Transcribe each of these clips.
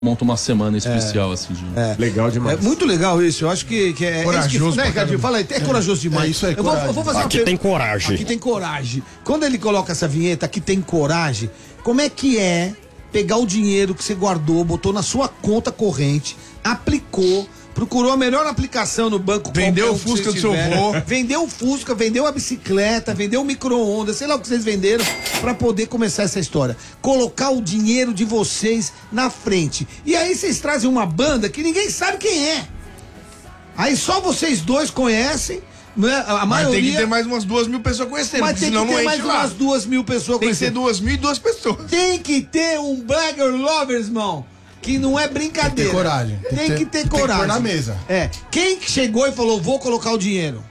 monta uma semana especial, assim. Legal demais. É muito legal isso. Eu acho que é corajoso, né, Ricardinho? Fala aí, é corajoso demais. Isso é eu vou fazer Aqui tem coragem. Aqui tem coragem. Quando ele coloca essa vinheta, aqui tem coragem, como é que é pegar o dinheiro que você guardou, botou na sua conta corrente, aplicou, procurou a melhor aplicação no banco, vendeu o Fusca do seu avô, vendeu o Fusca, vendeu a bicicleta, vendeu o micro-ondas, sei lá o que vocês venderam, pra poder começar essa história. Colocar o dinheiro de vocês na frente. E aí vocês trazem uma banda que ninguém sabe quem é. Aí só vocês dois conhecem, né? A maioria... Mas tem que ter mais umas 2.000 pessoas conhecendo, mas tem senão que ter não mais enche lá. umas 2.000 pessoas Tem que ser conhecendo. 2.002 pessoas. Tem que ter um Bagger Lovers, irmão. Que não é brincadeira. Tem que ter coragem. Tem que ter coragem. Tem que pôr na mesa. Quem que chegou e falou, vou colocar o dinheiro?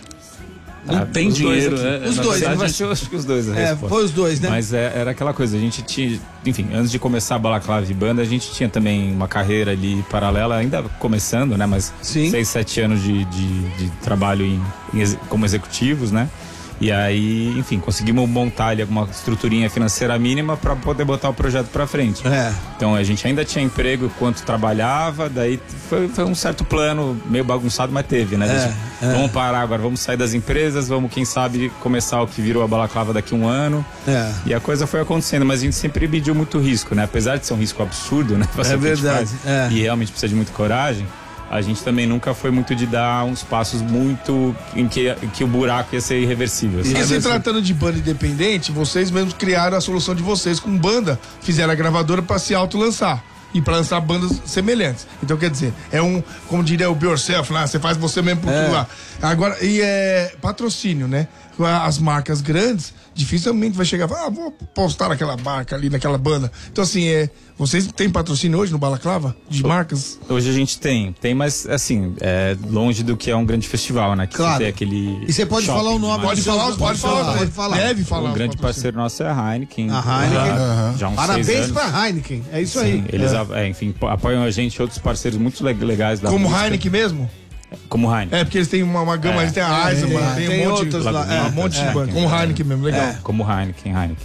Não tem dinheiro, né? Os dois, verdade, Vai ser, acho que os dois a resposta. foi os dois, né? Mas era aquela coisa, a gente tinha, enfim, antes de começar a Balaclava e banda, a gente tinha também uma carreira ali paralela, ainda começando, né? Mas 6, 7 anos de trabalho como executivos, né? E aí, enfim, conseguimos montar ali alguma estruturinha financeira mínima para poder botar o projeto para frente. Então a gente ainda tinha emprego enquanto trabalhava, daí foi um certo plano meio bagunçado, mas teve, né? Vamos parar agora, vamos sair das empresas, vamos, quem sabe, começar o que virou a Balaclava daqui a um ano. E a coisa foi acontecendo, mas a gente sempre mediu muito risco, né? Apesar de ser um risco absurdo, né? É verdade. E realmente precisa de muita coragem. A gente também nunca foi muito de dar uns passos muito em que o buraco ia ser irreversível. E se tratando de banda independente, vocês mesmos criaram a solução de vocês com banda, fizeram a gravadora para se autolançar e para lançar bandas semelhantes. Então, quer dizer, como diria o Be Yourself lá, você faz você mesmo por tudo lá. Agora, e é patrocínio, né? As marcas grandes dificilmente vai chegar e falar, vou postar naquela marca ali, naquela banda. Então, assim, vocês têm patrocínio hoje no Balaclava? De marcas? Hoje a gente tem, mas assim, longe do que é um grande festival, né? Que claro. Tem aquele e você pode falar o nome? Pode falar. Deve falar. Um grande parceiro nosso é a Heineken. Já há uns Parabéns 6 anos. pra Heineken, é isso aí. Eles, enfim, apoiam a gente e outros parceiros muito legais da Como música. Heineken mesmo? Como Heineken. Porque eles têm uma gama, eles têm a Eisenbahn, tem um monte, lá, um monte de banco. Como Heineken mesmo, legal. Como Heineken.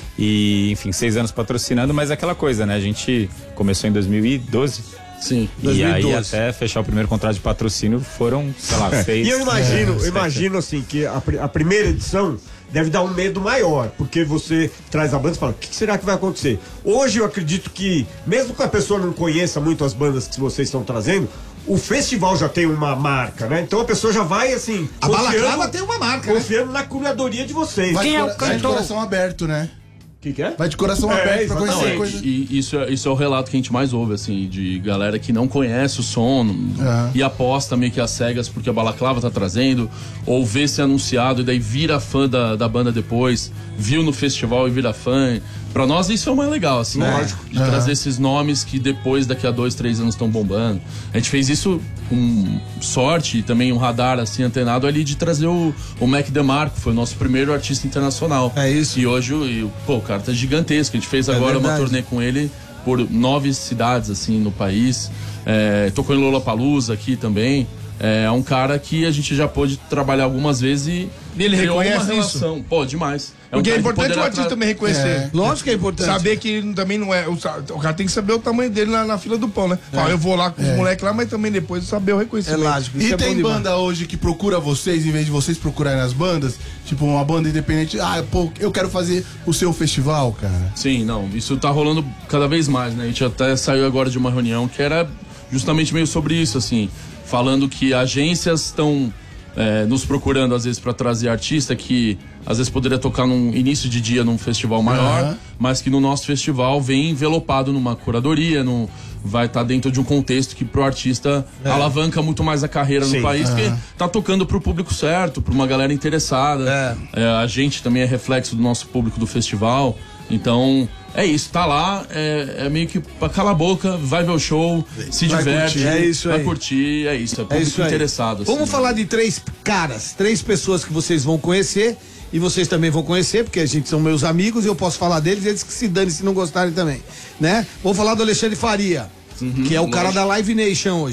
E, enfim, 6 anos patrocinando, mas é aquela coisa, né? A gente começou em 2012. Sim. E 2012. Aí até fechar o primeiro contrato de patrocínio foram, sei lá, 6. E eu imagino assim, que a primeira edição deve dar um medo maior, porque você traz a banda e fala, o que será que vai acontecer? Hoje eu acredito que, mesmo que a pessoa não conheça muito as bandas que vocês estão trazendo, o festival já tem uma marca, né? Então a pessoa já vai assim... A Balaclava tem uma marca, confiando na curadoria de vocês. Quem é o cantor? Vai de coração aberto, né? Que é? Vai de coração aberto pra conhecer coisa. E isso é o relato que a gente mais ouve, assim, de galera que não conhece o som e aposta meio que às cegas porque a Balaclava tá trazendo, ou vê ser anunciado e daí vira fã da banda depois, viu no festival e vira fã. Pra nós isso é o mais legal, assim, lógico, de trazer esses nomes que depois, daqui a 2, 3 anos estão bombando. A gente fez isso com sorte e também um radar, assim, antenado ali de trazer o Mac DeMarco, foi o nosso primeiro artista internacional. É isso. E hoje, o cara tá gigantesco. A gente fez agora uma turnê com ele por 9 cidades, assim, no país. Tocou em Lollapalooza aqui também. É um cara que a gente já pôde trabalhar algumas vezes e ele criou reconhece uma relação. isso? Pô, demais. Porque é importante o artista também reconhecer. Lógico que é importante. Saber que ele também não é... O cara tem que saber o tamanho dele na fila do pão, né? Eu vou lá com os moleques lá, mas também depois saber o reconhecimento. Lógico. E tem banda hoje que procura vocês, em vez de vocês procurarem as bandas? Tipo, uma banda independente. Eu quero fazer o seu festival, cara. Sim, não. Isso tá rolando cada vez mais, né? A gente até saiu agora de uma reunião que era justamente meio sobre isso, assim. Falando que agências estão nos procurando, às vezes, para trazer artista que às vezes poderia tocar num início de dia num festival maior, mas que no nosso festival vem envelopado numa curadoria, vai estar dentro de um contexto que pro artista alavanca muito mais a carreira no país, porque tá tocando pro público certo, pra uma galera interessada. A gente também é reflexo do nosso público do festival, então... É isso, tá lá, é meio que pra calar a boca, vai ver o show, se diverte, vai curtir, é isso, é público interessado. Assim, vamos falar de 3 caras, 3 pessoas que vocês vão conhecer e vocês também vão conhecer, porque a gente são meus amigos e eu posso falar deles, eles que se danem se não gostarem também, né? Vamos falar do Alexandre Faria, que é o cara da Live Nation hoje.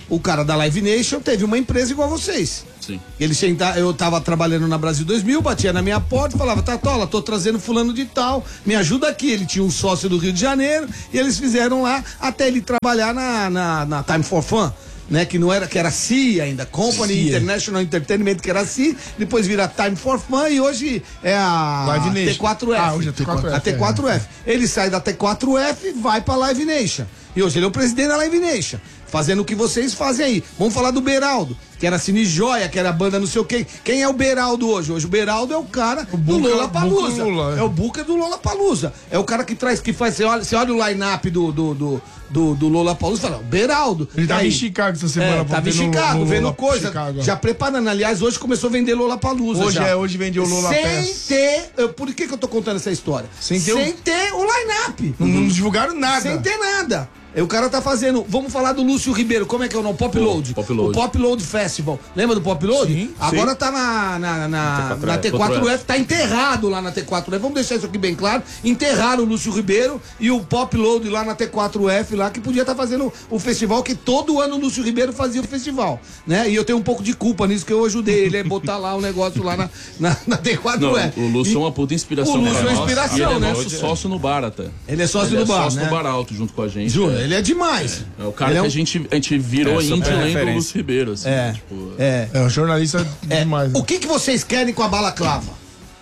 o cara da Live Nation teve uma empresa igual a vocês. Sim. Eu tava trabalhando na Brasil 2000, batia na minha porta e falava, Tatola, tô trazendo fulano de tal, me ajuda aqui. Ele tinha um sócio do Rio de Janeiro e eles fizeram lá até ele trabalhar na Time for Fun. Né, que era CIA ainda, Company International Entertainment, que era CIA, depois vira Time for Fun e hoje é a Live Nation. T4F. Hoje é T4F. A T4F. Ele sai da T4F e vai pra Live Nation. E hoje ele é o presidente da Live Nation, fazendo o que vocês fazem aí. Vamos falar do Beraldo, que era Cine Joia, que era banda não sei o quê. Quem é o Beraldo hoje? Hoje o Beraldo é o cara do Lollapalooza. É o Buca do Lollapalooza. É o cara que faz, você olha o line-up do Lollapalooza e fala, o Beraldo. Ele tava em Chicago essa semana. Tava em Chicago, vendo coisa. Chicago. Já preparando. Aliás, hoje começou a vender Lollapalooza. Hoje vendeu o Lollapalooza. Sem ter. Por que eu tô contando essa história? Sem ter o line-up. Não divulgaram nada. Sem ter nada. O cara tá fazendo. Vamos falar do Lúcio Ribeiro. Como é que é o nome? Pop Load. Pop Load. O Pop Load Festival. Lembra do Pop Load? Sim. Agora tá na T4F. Tá enterrado lá na T4F. Vamos deixar isso aqui bem claro. Enterraram o Lúcio Ribeiro e o Pop Load lá na T4F, lá que podia estar fazendo o festival, que todo ano o Lúcio Ribeiro fazia o festival. Né? E eu tenho um pouco de culpa nisso, que eu ajudei ele a botar lá o negócio lá na T4F. Não, o Lúcio é uma puta inspiração. O Lúcio é uma nossa. inspiração, Ele né? é nosso sócio no bar até. Ele é sócio do bar, sócio né? no bar alto junto com a gente. Juro, ele é demais. É o cara que a gente virou íntimo além do Lúcio Ribeiro. Assim, É um jornalista demais. O que vocês querem com a balaclava?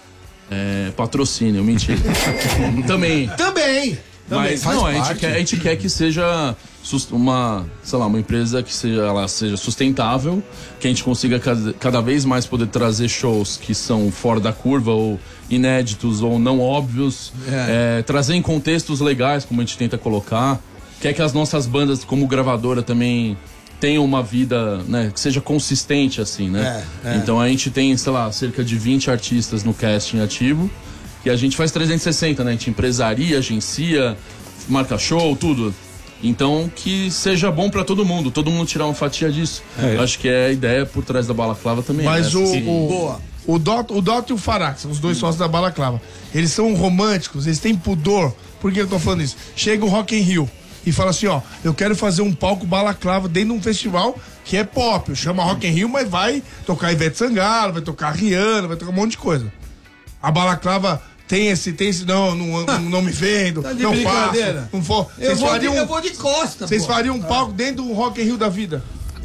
Patrocínio, mentira. Também. Mas faz não, parte. a gente quer que seja uma empresa que seja sustentável, que a gente consiga cada vez mais poder trazer shows que são fora da curva ou inéditos ou não óbvios, trazer em contextos legais, como a gente tenta colocar. Quer que as nossas bandas, como gravadora, também tenham uma vida, né, que seja consistente, assim, né? Então a gente tem, cerca de 20 artistas no casting ativo e a gente faz 360, né? A gente empresaria, agencia, marca show, tudo. Então que seja bom pra todo mundo tirar uma fatia disso. Eu acho que a ideia por trás da Balaclava também. Mas Boa. o Dot e o Farax, são os dois sócios da Balaclava. Eles são românticos, eles têm pudor. Por que eu tô falando isso? Chega o Rock in Rio e fala assim, ó, eu quero fazer um palco Balaclava dentro de um festival que é pop. Chama Rock in Rio, mas vai tocar Ivete Sangalo, vai tocar Rihanna, vai tocar um monte de coisa. A Balaclava tem esse, não me vendo, Tá de não faço. brincadeira. Não for. Eu vou de costa, Vocês pô. fariam um palco dentro do Rock in Rio da vida?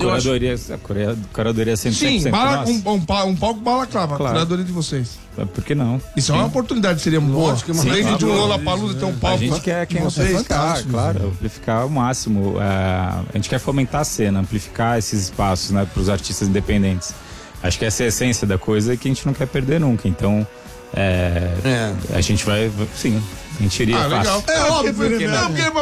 A curadoria é 100% Sim, nossa. um palco Balaclava, Claro. curadoria de vocês. Por que não? Isso é uma oportunidade, seria boa. Lógico que é uma Dentro de um claro. Lollapalooza tem um palco. A gente quer vocês. amplificar, claro, amplificar ao máximo. A gente quer fomentar a cena, amplificar esses espaços, né, para os artistas independentes. Acho que essa é a essência da coisa que a gente não quer perder nunca. Então, a gente vai, sim, a gente iria legal. fácil. É óbvio, né?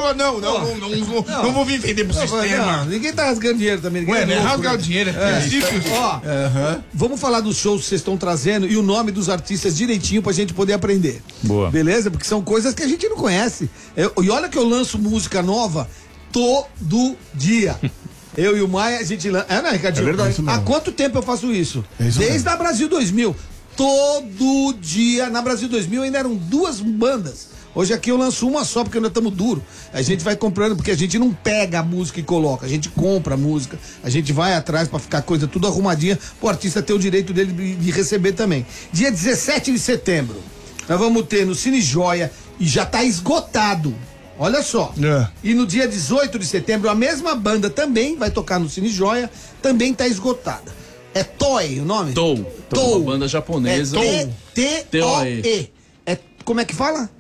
Não vou vir vender pro sistema. Ninguém tá rasgando dinheiro também. Ué, não é louco, rasgar né? o dinheiro, é princípios. Ó, vamos falar dos shows que vocês estão trazendo e o nome dos artistas direitinho pra gente poder aprender. Boa. Beleza? Porque são coisas que a gente não conhece. E olha que eu lanço música nova todo dia. Eu e o Maia, a gente lança. Né, Ricardinho? É verdade, isso mesmo. Há quanto tempo eu faço isso? É isso Desde mesmo. a Brasil 2000. Todo dia. Na Brasil 2000 ainda eram 2 bandas. Hoje aqui eu lanço uma só porque ainda estamos duro. A gente vai comprando, porque a gente não pega a música e coloca, a gente compra a música, a gente vai atrás pra ficar coisa tudo arrumadinha, pro artista ter o direito dele de receber também. Dia 17 de setembro, nós vamos ter no Cine Joia e já tá esgotado. Olha só. E no dia 18 de setembro, a mesma banda também vai tocar no Cine Joia, também tá esgotada. É Toei o nome? Tou. Uma banda japonesa. É T-O-E. Como é que fala?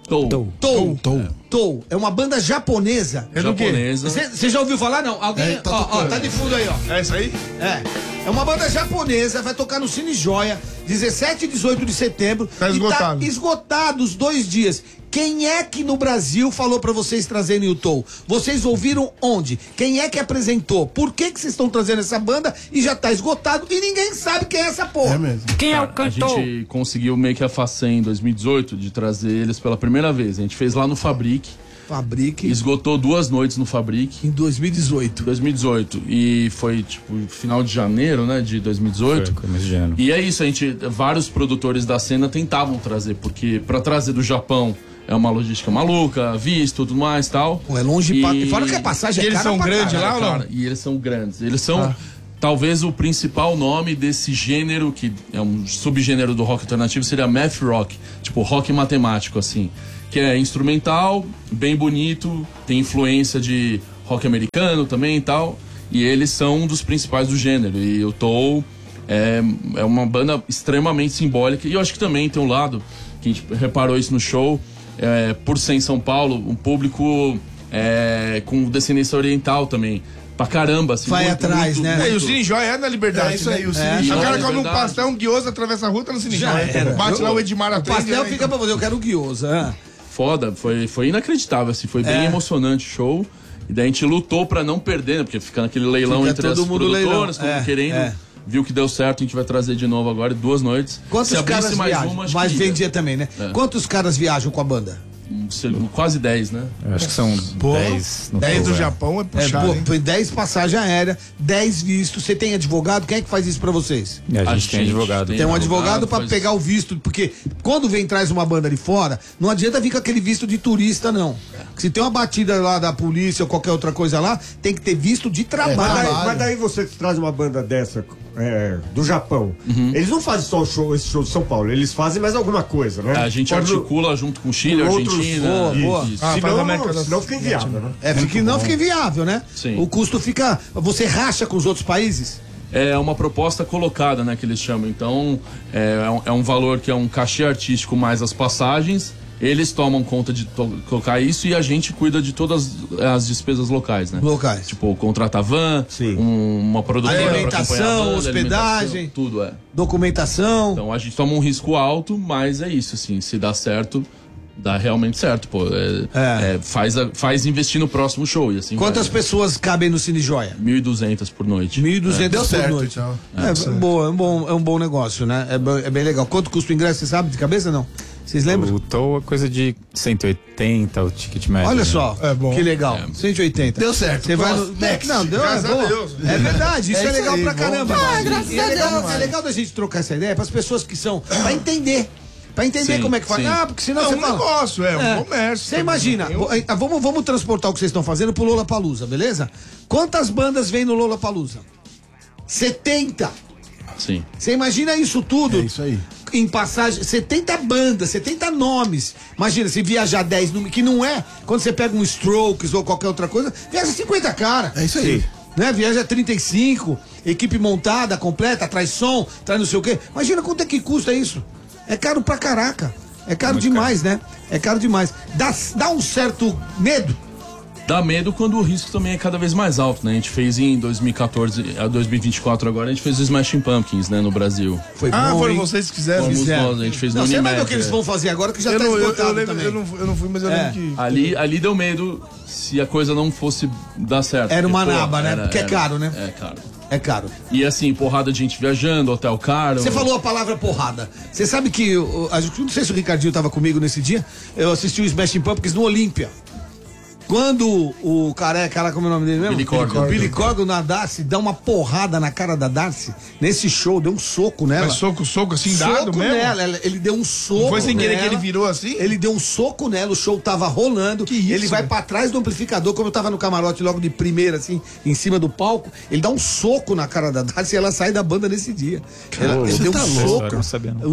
Tou. É uma banda japonesa. É do quê? Japonesa. Você já ouviu falar, não? Alguém? Tá de fundo aí, ó. É isso aí? É uma banda japonesa, vai tocar no Cine Joia, 17 e 18 de setembro. Tá esgotado. E tá esgotado os 2 dias. Quem é que no Brasil falou pra vocês trazerem o Tou? Vocês ouviram onde? Quem é que apresentou? Por que vocês estão trazendo essa banda e já tá esgotado e ninguém sabe quem é essa porra? É mesmo. Quem é o A gente conseguiu meio que a façanha em 2018 de trazer eles pela primeira vez. A gente fez lá no Fabric. Esgotou 2 noites no Fabric. Em 2018. 2018. E foi, final de janeiro, né? De 2018. Foi começo de ano. E é isso, vários produtores da cena tentavam trazer, porque pra trazer do Japão é uma logística maluca, visto, tudo mais e tal. Pô, é longe pra... Fora que a passagem E é eles cara são pra grandes caralho. lá ou não? Cara, e eles são grandes. Eles são talvez o principal nome desse gênero, que é um subgênero do rock alternativo, seria math rock. Tipo, rock matemático, assim. Que é instrumental, bem bonito, tem influência de rock americano também e tal. E eles são um dos principais do gênero. E o Toll é uma banda extremamente simbólica. E eu acho que também tem um lado, que a gente reparou isso no show, por ser em São Paulo, um público com descendência oriental também. Pra caramba, assim. Vai atrás, né? E o Cine Joia é na Liberdade. É isso aí, né? o Cine Joia O cara é come um verdade. pastel, um guiosa, atravessa a rua, tá no Cine Já Joia. era. Bate lá o Edmar O atende, pastel né? fica pra você, eu quero o guiosa. Foda, foi inacreditável, assim, foi bem emocionante o show. E daí a gente lutou pra não perder, né? Porque fica naquele leilão Fica entre todo as mundo produtoras, leilão. todo mundo querendo. Viu que deu certo, a gente vai trazer de novo agora, 2 noites. Quantos Se abrisse caras mais viajam? uma, acho Mas que ia. vendia também, né? Quantos caras viajam com a banda? Quase 10, né? Eu acho que são 10 no 10 do total, Japão é puxado, hein? Foi 10 passagem aérea, 10 vistos. Você tem advogado? Quem é que faz isso pra vocês? E a gente tem advogado. Tem um advogado pra faz- pegar o visto, porque quando traz uma banda de fora, não adianta vir com aquele visto de turista, não. Se tem uma batida lá da polícia ou qualquer outra coisa lá, tem que ter visto de trabalho. Mas daí você traz uma banda dessa do Japão. Eles não fazem só esse show de São Paulo, eles fazem mais alguma coisa, né? A gente Pode- articula junto com Chile, com outros- Argentina. boa. Isso. Ah, faz a América Senão, do senão fica inviável, né? Não fica inviável, né? Sim. O custo fica. Você racha com os outros países? É uma proposta colocada, né, que eles chamam. Então, é um valor que é um cachê artístico mais as passagens. Eles tomam conta de colocar isso e a gente cuida de todas as despesas locais, né? Locais. Tipo, contratar van, Sim. uma produtora pra Alimentação, acompanhar a banda, hospedagem. alimentação, tudo Documentação. Então a gente toma um risco alto, mas é isso, assim, se dá certo, dá realmente certo, pô. Faz investir no próximo show e assim. Quantas vai. pessoas cabem no Cine Joia? 1.200 por noite. 1.200 Deu por certo, noite. então. É um bom negócio, né? É bem legal. Quanto custa o ingresso, você sabe de cabeça não? Vocês lembram? O toll é coisa de 180, o ticket médio. Olha né? só, É bom. que legal. 180. Deu certo. Você vai no. Próximo. Next. Não, deu, Graças a boa. Deus. É verdade, isso é, isso legal aí, pra bom caramba. demais. Graças a Deus. É legal da gente trocar essa ideia para as pessoas que são. Pra entender. Pra entender Sim, como é que faz. sim. Ah, porque senão É você um fala. negócio, um comércio. Você imagina, vamos transportar o que vocês estão fazendo pro Lollapalooza, beleza? Quantas bandas vem no Lollapalooza? 70. Sim. Você imagina isso tudo? É isso aí. Em passagem, 70 bandas, 70 nomes. Imagina, se viajar 10 nomes, que não é, quando você pega um Strokes ou qualquer outra coisa, viaja 50 cara. É isso aí. Né? Viaja 35, equipe montada, completa, traz som, traz não sei o quê. Imagina quanto é que custa isso. É caro pra caraca. É caro demais, né? É caro demais. Dá um certo medo. Dá medo quando o risco também é cada vez mais alto, né? A gente fez em 2014 a 2024 agora, a gente fez o Smashing Pumpkins, né, no Brasil. Foi Ah, bom, foram hein? vocês que fizeram? Fomos Fizeram. nós, a gente fez Não, no você vai ver Unimed. o que eles vão fazer agora, que já tá Eu esgotado lembro, também. eu não fui, mas eu lembro que... Ali deu medo se a coisa não fosse dar certo. Era uma Porque, pô, naba, né? Porque é caro, né? É caro. É caro. E assim, porrada de gente viajando, hotel caro. Você falou a palavra porrada. Você sabe que, não sei se o Ricardinho tava comigo nesse dia, eu assisti o Smashing Pumpkins no Olímpia. Quando o careca, como é o nome dele mesmo? Billy Corgan. O Billy Corgan na Darcy dá uma porrada na cara da Darcy, nesse show, deu um soco nela. Mas soco assim, dado Soco mesmo? nela, ele deu um soco. Foi sem querer nela. que ele virou assim? Ele deu um soco nela, o show tava rolando. Que isso, ele vai velho? pra trás do amplificador, como eu tava no camarote logo de primeira, assim, em cima do palco. Ele dá um soco na cara da Darcy e ela sai da banda nesse dia. Ele deu um louco. Eu soco. não sabia, não. Um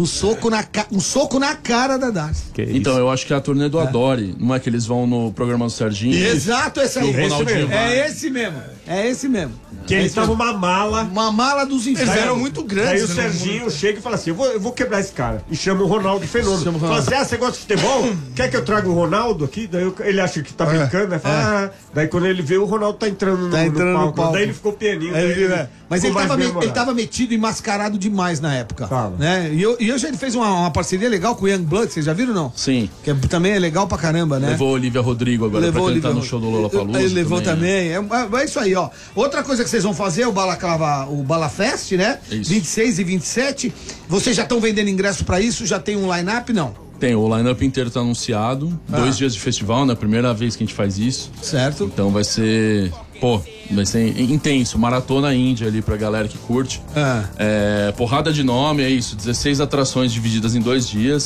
soco na cara da Darcy. Que Então, isso. eu acho que é a turnê do Adore. Não é que eles vão no programa do Serginho? Exato, esse aí. O Ronaldinho vai. É esse mesmo. É esse mesmo. Que ele tá numa mala. Uma mala dos Eles infernos. eram muito Aí grandes. o né? Serginho chega e fala assim: eu vou quebrar esse cara. E chama o Ronaldo Fenômeno. Fala assim: você gosta de futebol? Quer que eu traga o Ronaldo aqui? Daí ele acha que tá brincando, né? Fala, daí quando ele vê, o Ronaldo tá entrando no palco. Daí ele ficou pianinho. É, daí é. Mas ele ficou mais tava, memorável. ele tava metido e mascarado demais na época. Tava. Né? E hoje ele fez uma parceria legal com o Young Blood, vocês já viram não? Sim. Que também é legal pra caramba, né? Levou a Olivia Rodrigo agora pra cantar no show do Lollapalooza. Ele levou também. né? É isso aí, ó. Outra coisa que vocês vão fazer é o Balaclava, o Balafest, né? Isso. 26 e 27. Vocês já estão vendendo ingresso pra isso? Já tem um line-up? Não. Tem, o line-up inteiro tá anunciado. 2 dias de festival, né? Primeira vez que a gente faz isso. Certo. Então vai ser intenso, maratona índia ali pra galera que curte. Porrada de nome, é isso, 16 atrações divididas em 2 dias.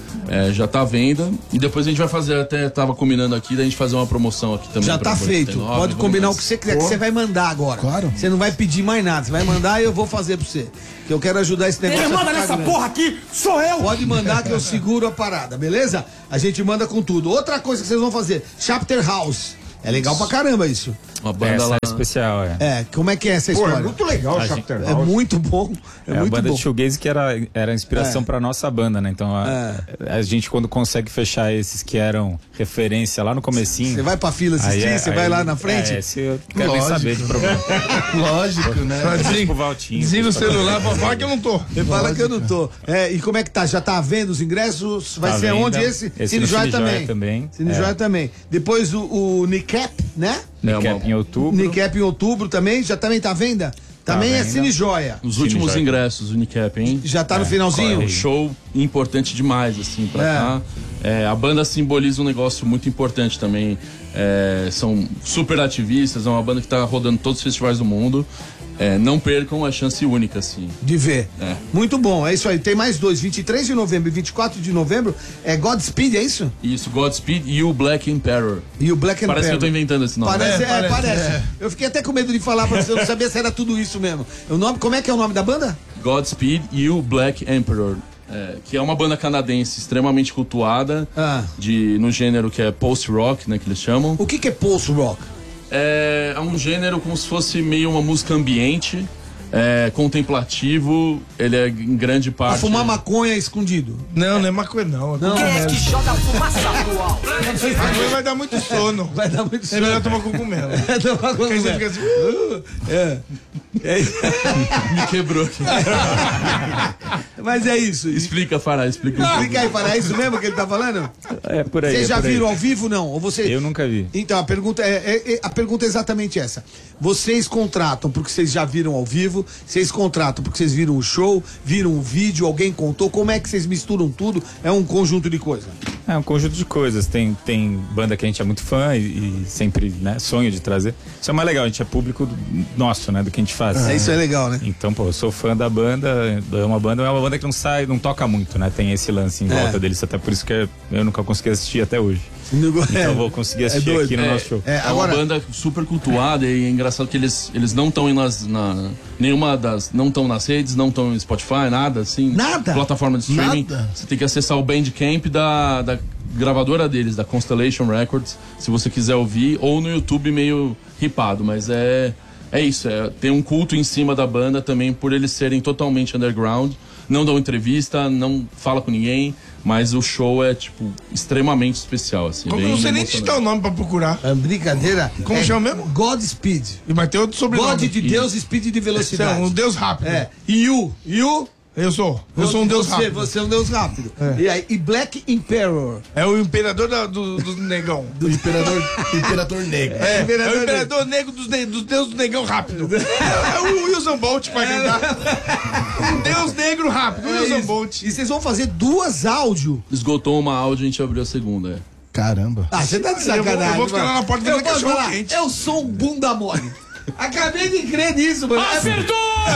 já tá à venda. E depois a gente vai fazer, até tava combinando aqui, da gente fazer uma promoção aqui também. Já tá feito. Pode combinar o que você quiser, que você vai mandar agora. Claro. Você não vai pedir mais nada, você vai mandar e eu vou fazer pra você. Que eu quero ajudar esse negócio. Quem manda nessa porra aqui sou eu! Pode mandar que eu seguro a parada, beleza? A gente manda com tudo. Outra coisa que vocês vão fazer, Chapter House. É legal pra caramba isso. Uma banda Essa lá. é especial, Como é que é essa Pô, história? é muito legal o Chapter É House. muito bom. É a muito banda bom. de shoegaze que era inspiração pra nossa banda, né? Então a gente quando consegue fechar esses que eram referência lá no comecinho. Você vai pra fila assistir, você vai lá na frente? Esse eu quero nem saber de problema. Lógico, né? Tipo o Valtinho. Desliga o celular, fala que eu não tô. Você fala que eu não tô. E como é que tá? Já tá vendo os ingressos? Vai Tá ser vendo. onde esse? Esse Cine no Joia Cine Joia também. também. Cine Joia também. Depois o Nicap, né? Nicap em outubro. Nicap em outubro também. Já também tá à venda? Também é venda. Cine Joia. Os Cine últimos Joia. ingressos, o Unicap, hein? Já tá no finalzinho? Um show importante demais, assim, pra cá. A banda simboliza um negócio muito importante também. São super ativistas, é uma banda que tá rodando todos os festivais do mundo. Não percam a chance única, assim. De ver. É. Muito bom, é isso aí. Tem mais dois, 23 de novembro e 24 de novembro. É Godspeed, é isso? Isso, Godspeed e o Black Emperor. E o Black Parece que eu tô inventando esse nome. Parece, né? parece. Eu fiquei até com medo de falar pra você, eu não sabia se era tudo isso mesmo. O nome, como é que é o nome da banda? Godspeed e o Black Emperor. Que é uma banda canadense extremamente cultuada no gênero que é post-rock, né, que eles chamam. O que é post-rock? É um gênero como se fosse meio uma música ambiente, contemplativo, ele é em grande parte... Pra fumar maconha escondido. Não é maconha não. Não. Quem é que joga fumaça pro alto? Maconha vai dar muito sono. Vai dar muito sono. É melhor tomar cogumelo. Tomar Porque aí você cogumelo. fica assim... Me quebrou aqui. Mas é isso. Explica, Fará, explica. Explica aí, Fará, é isso mesmo que ele tá falando? É por aí. Vocês já por aí. viram ao vivo, não? Ou você... Eu nunca vi. Então, a pergunta é exatamente essa. Vocês contratam porque vocês já viram ao vivo, vocês contratam porque vocês viram o show, viram o vídeo, alguém contou, como é que vocês misturam tudo? É um conjunto de coisas. É um conjunto de coisas. Tem banda que a gente é muito fã e sempre, né, sonho de trazer. Isso é mais legal, a gente é público nosso, né, do que a gente faz. Isso é legal, né? Então, pô, eu sou fã da banda, é uma banda que não toca muito, né? Tem esse lance em volta deles, até por isso que eu nunca consegui assistir até hoje. Então eu vou conseguir assistir aqui no nosso show. Agora... uma banda super cultuada e é engraçado que eles não estão nenhuma das, não estão nas redes, não estão no Spotify, nada assim. Nada? Plataforma de streaming. Nada? Você tem que acessar o Bandcamp da gravadora deles, da Constellation Records, se você quiser ouvir, ou no YouTube meio ripado, mas é isso, tem um culto em cima da banda também por eles serem totalmente underground, não dão entrevista, não fala com ninguém, mas o show é, tipo, extremamente especial, assim. Como eu não sei nem digitar o nome pra procurar. É brincadeira. Como chama mesmo? Godspeed. E vai ter outro sobrenome. God de Deus, Speed de velocidade. Um Deus rápido. You. Eu sou um Deus rápido. Você é um Deus rápido. E Black Emperor. É o imperador do negão. Do imperador negro. É o imperador negro dos deuses do negão rápido. É o Usain Bolt pra gritar. Um deus negro rápido, o Usain Bolt. E vocês vão fazer duas áudios. Esgotou uma áudio, a gente abriu a segunda, Caramba. Ah, você tá de sacanagem. Eu vou ficar lá na porta vendo cachorro quente. Eu sou um bunda mole. Acabei de crer nisso, mano. Acertou!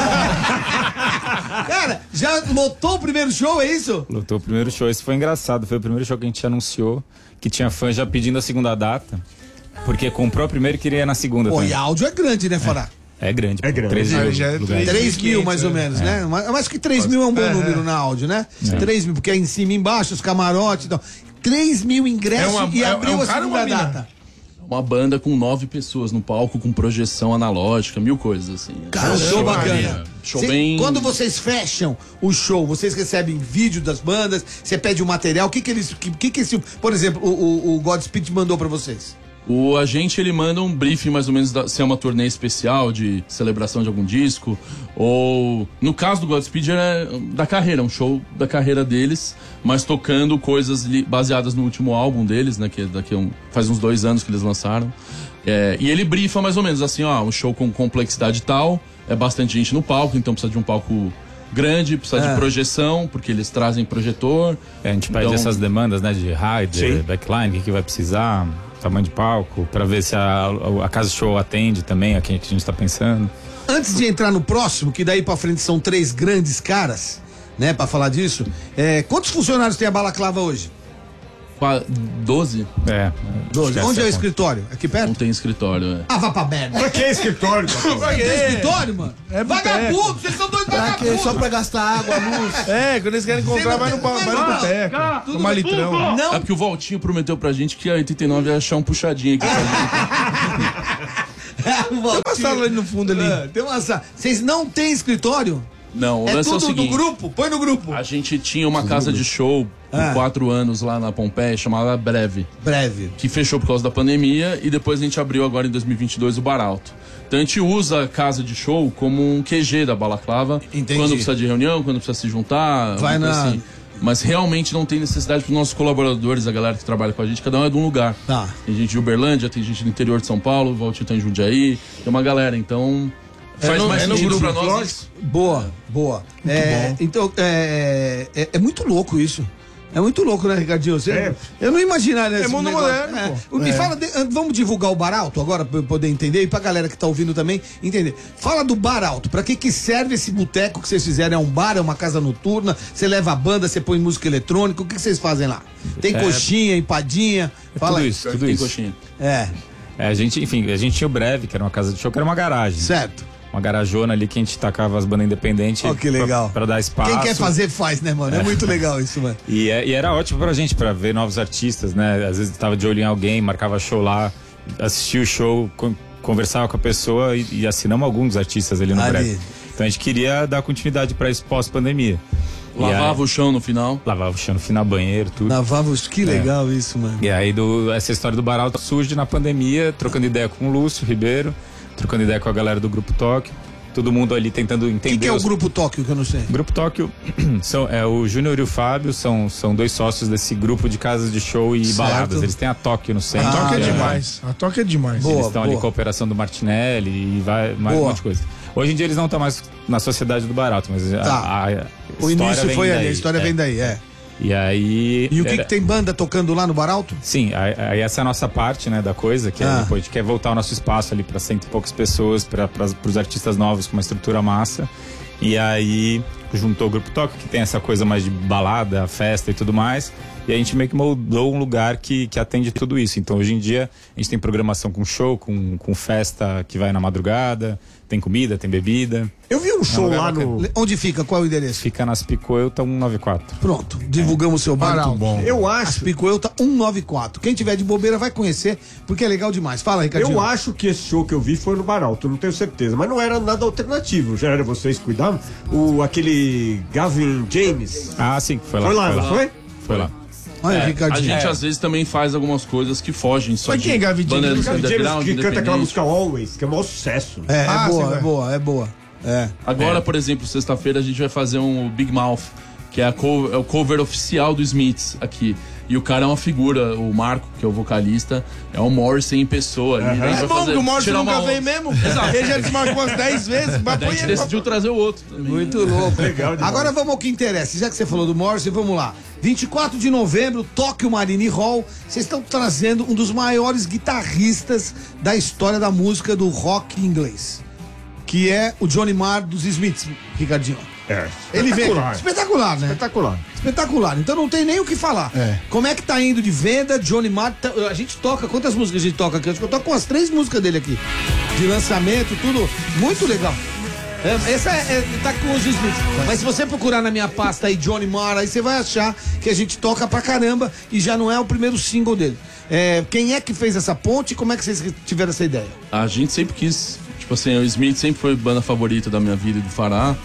Cara, já lotou o primeiro show, é isso? Lotou o primeiro show. Esse foi engraçado. Foi o primeiro show que a gente anunciou, que tinha fã já pedindo a segunda data, porque comprou a primeira e queria ir na segunda. Pô, também. e áudio é grande, né, Fará? É grande. É grande. 13 mil Já é lugares. 3 mil, mais ou menos, né? Mas que 3 mil é um bom número na áudio, né? 3 mil, porque é em cima e embaixo, os camarotes e tal. 3 mil ingressos e abriu a segunda data. Uma banda com 9 pessoas no palco, com projeção analógica, 1000 coisas, assim. Cara, show bacana. Show bem... Quando vocês fecham o show, vocês recebem vídeo das bandas, você pede o material, o que eles... Por exemplo, o Godspeed mandou pra vocês? O agente, ele manda um briefing mais ou menos se é uma turnê especial de celebração de algum disco, ou no caso do Godspeed é da carreira, um show da carreira deles, mas tocando coisas baseadas no último álbum deles, né, que faz uns 2 anos que eles lançaram. E ele briefa mais ou menos assim, ó, um show com complexidade tal, é bastante gente no palco, então precisa de um palco grande, precisa de projeção, porque eles trazem projetor. A gente pede essas demandas, né, de rider, backline, o que vai precisar, tamanho de palco, pra ver se a casa de show atende também a quem a gente tá pensando. Antes de entrar no próximo, que daí pra frente são 3 grandes caras, né, pra falar disso. Quantos funcionários tem a Balaclava hoje? 12? 12. Onde é o escritório? Aqui perto? Não tem escritório, Ah, vá pra merda. Pra que escritório, Cotô? Tem escritório, mano? É vagabundo, vocês são dois vagabundos. Só pra gastar água, luz. Quando eles querem comprar, vai no boteco. Tomar litrão. Não. É porque o Valtinho prometeu pra gente que a 89 ia achar um puxadinho aqui pra gente. Tem uma sala ali no fundo ali. Tem uma sala. Vocês não têm escritório? Não, o É lance é o tudo seguinte. do grupo? Põe no grupo. A gente tinha uma casa de show por 4 anos lá na Pompeia, chamada Breve, Breve. que fechou por causa da pandemia e depois a gente abriu agora em 2022 o Bar Alto. Então a gente usa a casa de show como um QG da Balaclava. Entendi. Quando precisa de reunião, quando precisa se juntar. Vai alguma coisa na- assim. Mas realmente não tem necessidade para os nossos colaboradores, a galera que trabalha com a gente, cada um é de um lugar. Tá. Tem gente de Uberlândia, tem gente do interior de São Paulo, o Valtinho tá em Jundiaí, tem uma galera, então faz mais no sentido grupo, para nós. Boa. Então, é muito louco isso. É muito louco, né, Ricardinho? Eu não imaginaria esse mundo negócio. moderno, pô. Me fala, vamos divulgar o Bar Alto agora pra eu poder entender e pra galera que tá ouvindo também entender. Fala do Bar Alto, pra que serve esse boteco que vocês fizeram? É um bar, é uma casa noturna? Você leva a banda, você põe música eletrônica? O que vocês fazem lá? Tem coxinha, empadinha? Fala Tudo aí. isso, tudo Tem isso. coxinha. A gente tinha o Breve, que era uma casa de show, que era uma garagem. Certo. Uma garajona ali que a gente tacava as bandas independentes. Ó, que legal. Pra dar espaço. Quem quer fazer, faz, né, mano? É muito legal isso, mano. E era ótimo pra gente, pra ver novos artistas, né? Às vezes tava de olho em alguém, marcava show lá, assistia o show, conversava com a pessoa e assinamos alguns dos artistas ali no Ali. Breve. Então a gente queria dar continuidade pra isso pós-pandemia. Lavava o chão no final. Lavava o chão no final, banheiro, tudo. Lavava os... Que legal isso, mano. E aí essa história do Bar Alto surge na pandemia, trocando ideia com o Lúcio Ribeiro, trocando ideia com a galera do Grupo Tóquio, todo mundo ali tentando entender. O que é o Grupo Tóquio, que eu não sei? Grupo Tóquio é o Júnior e o Fábio, são 2 sócios desse grupo de casas de show e Certo. baladas. Eles têm a Tóquio no centro. A toca é que demais. A toca é demais. Boa. Eles estão ali com a operação do Martinelli e vai mais um Boa. monte de coisa. Hoje em dia eles não estão mais na sociedade do Bar Alto, mas Tá. a O história início vem foi daí. ali, a história vem daí, E aí... E o que tem banda tocando lá no Bar Alto? Sim, aí essa é a nossa parte, né, da coisa, que depois a gente quer voltar o nosso espaço ali para 100 e poucas pessoas, para os artistas novos com uma estrutura massa. E aí juntou o Grupo Tóquio, que tem essa coisa mais de balada, festa e tudo mais. E a gente meio que moldou um lugar que atende tudo isso. Então hoje em dia a gente tem programação com show, com festa que vai na madrugada, tem comida, tem bebida. Eu vi um show lá no... Onde fica? Qual é o endereço? Fica nas Picoelta 194. Pronto, divulgamos o seu Bar Alto. Eu acho... Picoelta 194. Quem tiver de bobeira vai conhecer, porque é legal demais. Fala, Ricardinho. Eu acho que esse show que eu vi foi no Bar Alto, não tenho certeza. Mas não era nada alternativo. Já era vocês cuidavam? Aquele Gavin James. Ah, sim, foi lá. Foi lá, não foi? Foi lá. Olha, A Ricardinho. gente às vezes também faz algumas coisas que fogem só Mas de quem é Gavin banda James? de Gavin James underground, que canta aquela independente. música Always, que é o maior sucesso. É Ah, boa, sim, é vai. boa, é boa. É. Agora, por exemplo, sexta-feira a gente vai fazer um Big Mouth, que é, é o cover oficial do Smiths aqui. E o cara é uma figura, o Marco, que é o vocalista, é o Morrissey em pessoa. Ali, né? A gente É vai bom fazer- que o Morrison tirar uma nunca onda. veio mesmo. Exato. Ele já desmarcou umas 10 vezes. Mas Daí a põe gente ele decidiu trazer o outro também. Muito louco. Legal demais. Agora vamos ao que interessa. Já que você falou do Morrison, vamos lá. 24 de novembro, Tóquio Marine Hall. Vocês estão trazendo um dos maiores guitarristas da história da música do rock inglês, que é o Johnny Marr dos Smiths, Ricardinho. É. Ele vem. Espetacular. Espetacular, né? Espetacular. Espetacular. Então não tem nem o que falar. É. Como é que tá indo de venda? Johnny Marr. A gente toca. Quantas músicas a gente toca aqui? Acho que eu toco com as 3 músicas dele aqui. De lançamento, tudo. Muito legal. Essa tá com os Smiths. Mas se você procurar na minha pasta aí, Johnny Marr, aí você vai achar que a gente toca pra caramba e já não é o primeiro single dele. Quem é que fez essa ponte e como é que vocês tiveram essa ideia? A gente sempre quis, tipo assim, o Smith sempre foi a banda favorita da minha vida e do Fará.